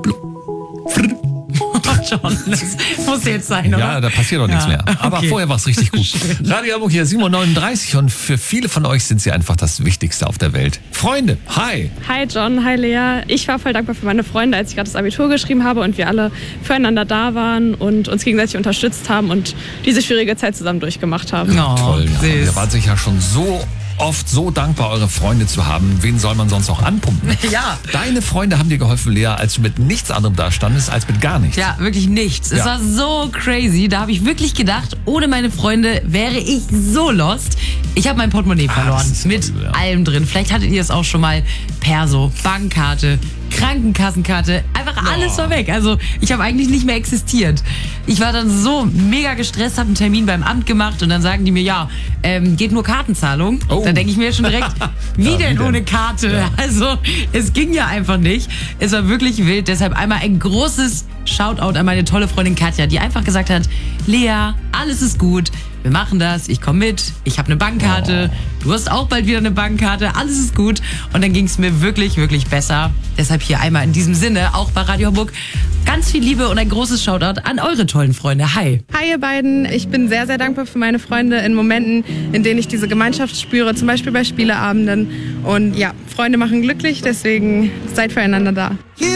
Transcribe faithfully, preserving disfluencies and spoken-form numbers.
Schon, das muss jetzt sein, oder? Ja, da passiert doch nichts Ja, mehr. Aber okay. vorher war es richtig gut. Radio Hamburg hier, sieben Uhr neununddreißig und für viele von euch sind sie einfach das Wichtigste auf der Welt. Freunde, hi! Hi John, hi Lea. Ich war voll dankbar für meine Freunde, als ich gerade das Abitur geschrieben habe und wir alle füreinander da waren und uns gegenseitig unterstützt haben und diese schwierige Zeit zusammen durchgemacht haben. Oh, Toll, ja. süß. Ihr wart sicher schon so oft so dankbar, eure Freunde zu haben. Wen soll man sonst noch anpumpen? Ja. Deine Freunde haben dir geholfen, Lea, als du mit nichts anderem da standest, als mit gar nichts. Ja, wirklich nichts. Es Ja. war so crazy. Da habe ich wirklich gedacht, ohne meine Freunde wäre ich so lost. Ich habe mein Portemonnaie Ah, verloren. das ist Mit übel, ja. allem drin. Vielleicht hattet ihr es auch schon mal. Perso, Bankkarte, Krankenkassenkarte. Einfach alles war weg. Also ich habe eigentlich nicht mehr existiert. Ich war dann so mega gestresst, habe einen Termin beim Amt gemacht und dann sagen die mir, ja, ähm, geht nur Kartenzahlung. Oh. Da denke ich mir schon direkt, wie Ja, denn wie denn? ohne Karte? Ja. Also es ging ja einfach nicht. Es war wirklich wild. Deshalb einmal ein großes Shoutout an meine tolle Freundin Katja, die einfach gesagt hat, Lea, alles ist gut. Wir machen das, ich komme mit, ich habe eine Bankkarte, du hast auch bald wieder eine Bankkarte, alles ist gut. Und dann ging es mir wirklich, wirklich besser. Deshalb hier einmal in diesem Sinne, auch bei Radio Hamburg, ganz viel Liebe und ein großes Shoutout an eure tollen Freunde. Hi. Hi ihr beiden, ich bin sehr, sehr dankbar für meine Freunde in Momenten, in denen ich diese Gemeinschaft spüre, zum Beispiel bei Spieleabenden. Und ja, Freunde machen glücklich, deswegen seid füreinander da.